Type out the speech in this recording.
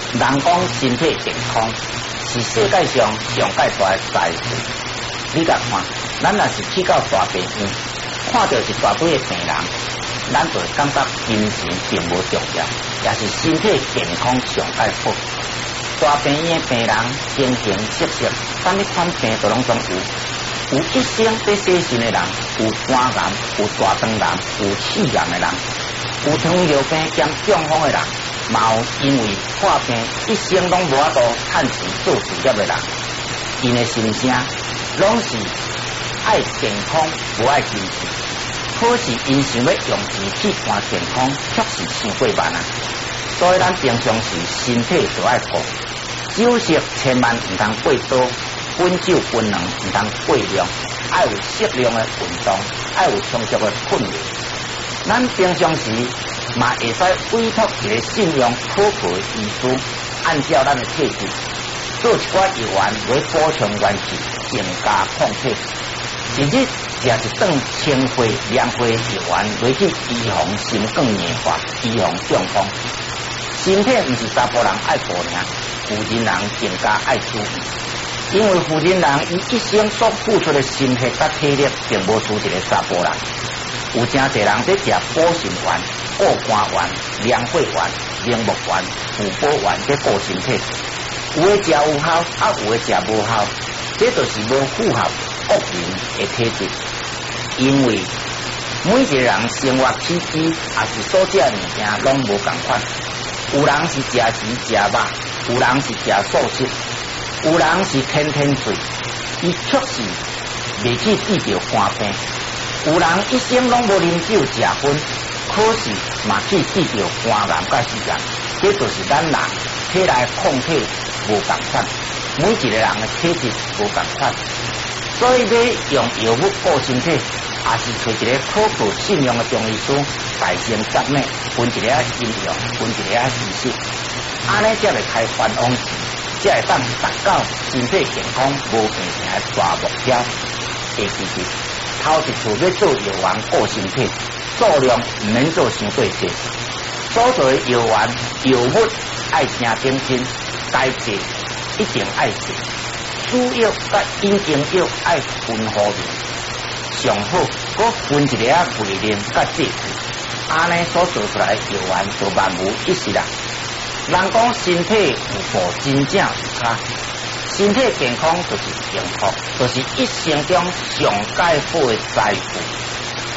人讲身体健康是世界上上界大的财富。你甲看，咱若是去到大病院，看到一大堆的病人，咱就会感觉精神并无重要，也是身体健康上界好。大病院的病人形形色色，啥物款病都拢总有。有一生在洗肾的人，有肝癌，有大肠癌，有气癌的人，有糖尿病兼中风的人，嘛有因为破病一生拢无法度趁钱做事业的人，因的心声拢是爱健康，无爱金钱。可是因想要用钱去换健康，却是想过慢啊。所以咱平常时身体就爱顾，酒色千万唔通过多。分酒分量唔通过量，爱有适量的运动，爱有充足的困眠。咱平常时嘛会使委托一个信用可靠的医师，按照咱的体质做一寡药丸来补充元气，增加抗体，甚至食一顿清火凉火药丸来去预防心梗硬化，预防中风。身体唔是查甫人爱顾尔，妇人人更加爱注意。因为妇人人伊一生所付出的心血甲体力，并无输一个查甫人。有真侪人在食补肾丸、固肝丸、凉血丸、明目丸、补补丸在顾身体。有的食有效，有的食无效，这就是无符合国人的体质。因为每一个人生活起居也是所食的物件拢无共款。有人是食鱼食肉，有人是食素食。有人是天天醉，伊确实未去治疗肝病；有人一生拢无啉酒食薰，可是嘛去治疗肝癌甲肺癌。这就是咱人体内抗体无共款，每一个人的体质无共款，所以要用药物顾身体，也是找一个可靠信用的中医师，大声责骂，分一个阴阳，分一个知识，安尼才会开翻往钱。才会当达到身体健康无病痛的大目标。会记住，头一次要做药丸顾身体，数量唔免做伤过济，所做的药丸药物爱正经真，该济一定爱济，主药甲引经药爱分好面，上好搁分一个味淋甲剂体，安尼所做出来的药丸就万无一失啦。人讲身体有补真正有差，身体健康就是幸福，就是一生中上界好的财富。